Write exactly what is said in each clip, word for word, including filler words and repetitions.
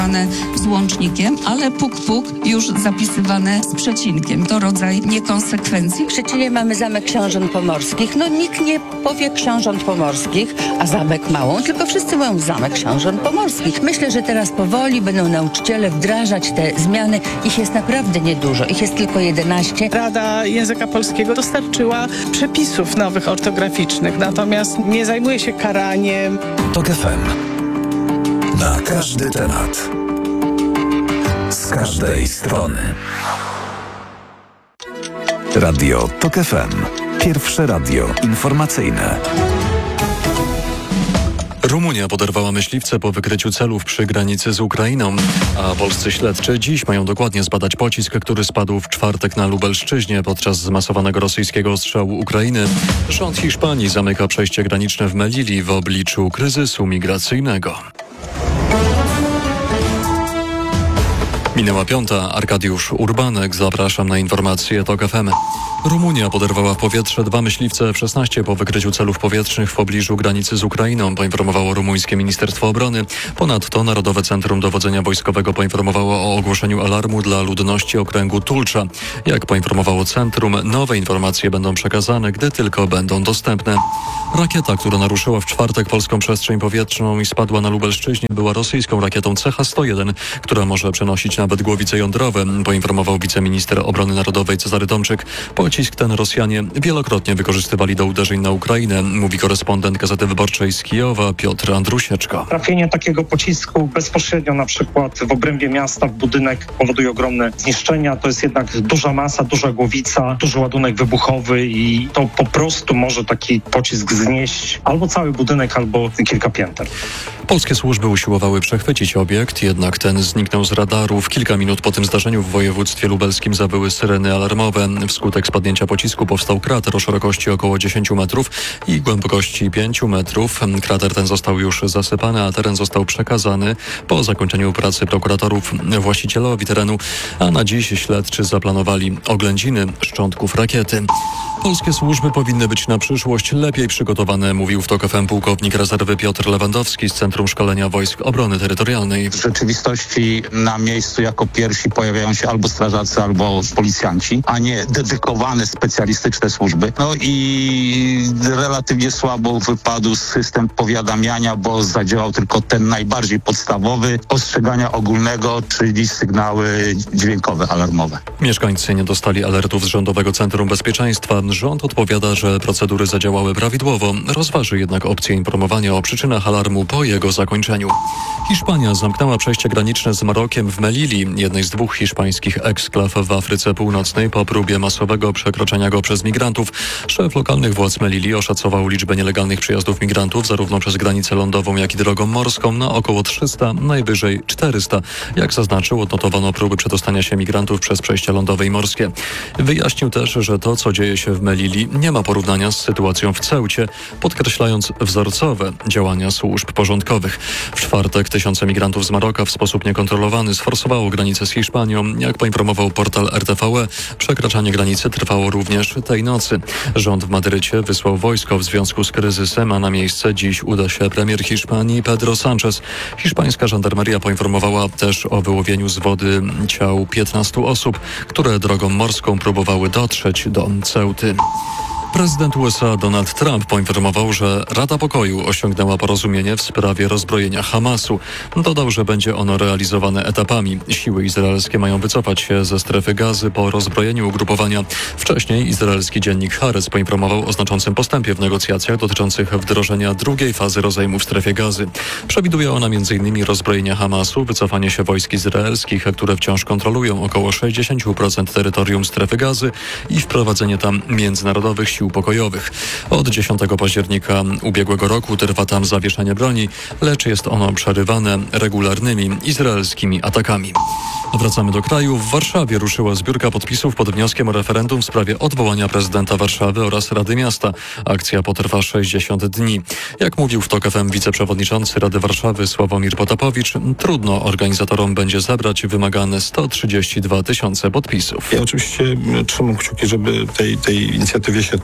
z łącznikiem, ale puk-puk już zapisywane z przecinkiem. To rodzaj niekonsekwencji. W Szczecinie mamy Zamek Książąt Pomorskich. No nikt nie powie Książąt Pomorskich, a Zamek Małą, tylko wszyscy mówią Zamek Książąt Pomorskich. Myślę, że teraz powoli będą nauczyciele wdrażać te zmiany. Ich jest naprawdę niedużo. Ich jest tylko jedenaście. Rada Języka Polskiego dostarczyła przepisów nowych ortograficznych, natomiast nie zajmuje się karaniem. TOK F M. Na każdy temat. Z każdej strony. Radio TOK F M. Pierwsze radio informacyjne. Rumunia poderwała myśliwce po wykryciu celów przy granicy z Ukrainą, a polscy śledczy dziś mają dokładnie zbadać pocisk, który spadł w czwartek na Lubelszczyźnie podczas zmasowanego rosyjskiego ostrzału Ukrainy. Rząd Hiszpanii zamyka przejście graniczne w Melilli w obliczu kryzysu migracyjnego. Minęła piąta. Arkadiusz Urbanek. Zapraszam na informacje TOK F M. Rumunia poderwała w powietrze dwa myśliwce F szesnaście po wykryciu celów powietrznych w pobliżu granicy z Ukrainą, poinformowało rumuńskie Ministerstwo Obrony. Ponadto Narodowe Centrum Dowodzenia Wojskowego poinformowało o ogłoszeniu alarmu dla ludności okręgu Tulcza. Jak poinformowało centrum, nowe informacje będą przekazane, gdy tylko będą dostępne. Rakieta, która naruszyła w czwartek polską przestrzeń powietrzną i spadła na Lubelszczyźnie, była rosyjską rakietą C H sto jeden, która może przenosić nawet głowice jądrowe, poinformował wiceminister obrony narodowej Cezary Tomczyk. Pocisk ten Rosjanie wielokrotnie wykorzystywali do uderzeń na Ukrainę, mówi korespondent Gazety Wyborczej z Kijowa Piotr Andrusieczko. Trafienie takiego pocisku bezpośrednio na przykład w obrębie miasta w budynek powoduje ogromne zniszczenia. To jest jednak duża masa, duża głowica, duży ładunek wybuchowy i to po prostu może taki pocisk znieść albo cały budynek, albo kilka pięter. Polskie służby usiłowały przechwycić obiekt, jednak ten zniknął z radarów. Kilka minut po tym zdarzeniu w województwie lubelskim zawyły syreny alarmowe. Wskutek spadnięcia pocisku powstał krater o szerokości około dziesięć metrów i głębokości pięć metrów. Krater ten został już zasypany, a teren został przekazany po zakończeniu pracy prokuratorów właścicielowi terenu, a na dziś śledczy zaplanowali oględziny szczątków rakiety. Polskie służby powinny być na przyszłość lepiej przygotowane, mówił w TOK F M pułkownik rezerwy Piotr Lewandowski z Centrum Szkolenia Wojsk Obrony Terytorialnej. W rzeczywistości na miejscu jako pierwsi pojawiają się albo strażacy, albo policjanci, a nie dedykowane specjalistyczne służby. No i relatywnie słabo wypadł system powiadamiania, bo zadziałał tylko ten najbardziej podstawowy ostrzegania ogólnego, czyli sygnały dźwiękowe, alarmowe. Mieszkańcy nie dostali alertów z Rządowego Centrum Bezpieczeństwa. Rząd odpowiada, że procedury zadziałały prawidłowo. Rozważy jednak opcję informowania o przyczynach alarmu po jego zakończeniu. Hiszpania zamknęła przejście graniczne z Marokiem w Melilli, jednej z dwóch hiszpańskich eksklaw w Afryce Północnej, po próbie masowego przekroczenia go przez migrantów. Szef lokalnych władz Melilli oszacował liczbę nielegalnych przyjazdów migrantów zarówno przez granicę lądową, jak i drogą morską na około trzysta, najwyżej czterysta. Jak zaznaczył, odnotowano próby przedostania się migrantów przez przejścia lądowe i morskie. Wyjaśnił też, że to, co dzieje się w Melilli, nie ma porównania z sytuacją w Ceucie, podkreślając wzorcowe działania służb porządkowych. W czwartek tysiące migrantów z Maroka w sposób niekontrolowany sforsowało granicę z Hiszpanią. Jak poinformował portal R T V E, przekraczanie granicy trwało również tej nocy. Rząd w Madrycie wysłał wojsko w związku z kryzysem, a na miejsce dziś uda się premier Hiszpanii Pedro Sánchez. Hiszpańska żandarmeria poinformowała też o wyłowieniu z wody ciał piętnastu osób, które drogą morską próbowały dotrzeć do Ceuty. Prezydent U S A Donald Trump poinformował, że Rada Pokoju osiągnęła porozumienie w sprawie rozbrojenia Hamasu. Dodał, że będzie ono realizowane etapami. Siły izraelskie mają wycofać się ze strefy Gazy po rozbrojeniu ugrupowania. Wcześniej izraelski dziennik Haaretz poinformował o znaczącym postępie w negocjacjach dotyczących wdrożenia drugiej fazy rozejmu w strefie Gazy. Przewiduje ona między innymi rozbrojenie Hamasu, wycofanie się wojsk izraelskich, które wciąż kontrolują około sześćdziesiąt procent terytorium strefy Gazy i wprowadzenie tam międzynarodowych sił pokojowych. Od dziesiątego października ubiegłego roku trwa tam zawieszenie broni, lecz jest ono przerywane regularnymi izraelskimi atakami. Wracamy do kraju. W Warszawie ruszyła zbiórka podpisów pod wnioskiem o referendum w sprawie odwołania prezydenta Warszawy oraz Rady Miasta. Akcja potrwa sześćdziesiąt dni. Jak mówił w TOK F M wiceprzewodniczący Rady Warszawy Sławomir Potapowicz, trudno organizatorom będzie zebrać wymagane sto trzydzieści dwa tysiące podpisów. Ja oczywiście trzymam kciuki, żeby tej, tej inicjatywie się to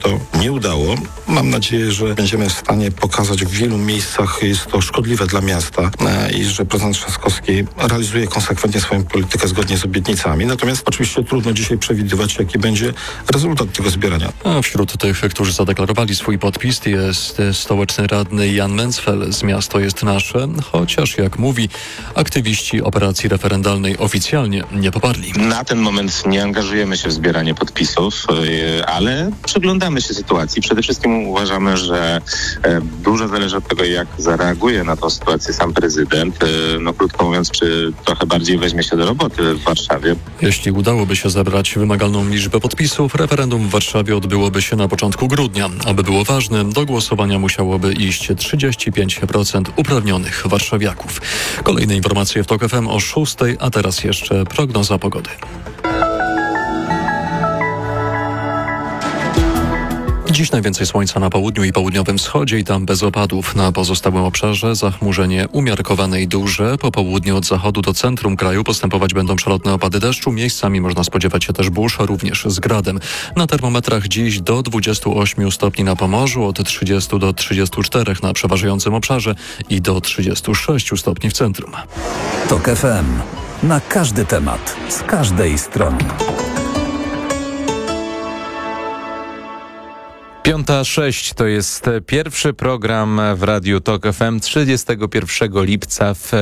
to nie udało. Mam nadzieję, że będziemy w stanie pokazać, w wielu miejscach jest to szkodliwe dla miasta e, i że prezydent Trzaskowski realizuje konsekwentnie swoją politykę zgodnie z obietnicami. Natomiast oczywiście trudno dzisiaj przewidywać, jaki będzie rezultat tego zbierania. A wśród tych, którzy zadeklarowali swój podpis, jest stołeczny radny Jan Mencfel z Miasto jest Nasze, chociaż jak mówi, aktywiści operacji referendalnej oficjalnie nie poparli. Na ten moment nie angażujemy się w zbieranie podpisów, ale przyglądamy się sytuacji. Przede wszystkim uważamy, że dużo zależy od tego, jak zareaguje na tą sytuację sam prezydent. No krótko mówiąc, czy trochę bardziej weźmie się do roboty w Warszawie. Jeśli udałoby się zebrać wymagalną liczbę podpisów, referendum w Warszawie odbyłoby się na początku grudnia. Aby było ważne, do głosowania musiałoby iść trzydzieści pięć procent uprawnionych warszawiaków. Kolejne informacje w TOK F M o szóstej, a teraz jeszcze prognoza pogody. Dziś najwięcej słońca na południu i południowym wschodzie i tam bez opadów. Na pozostałym obszarze zachmurzenie umiarkowane i duże. Po południu od zachodu do centrum kraju postępować będą przelotne opady deszczu. Miejscami można spodziewać się też burz, również z gradem. Na termometrach dziś do dwudziestu ośmiu stopni na Pomorzu, od trzydziestu do trzydziestu czterech na przeważającym obszarze i do trzydziestu sześciu stopni w centrum. TOK F M. Na każdy temat, z każdej strony. Piąta sześć to jest pierwszy program w Radiu TOK F M trzydziestego pierwszego lipca w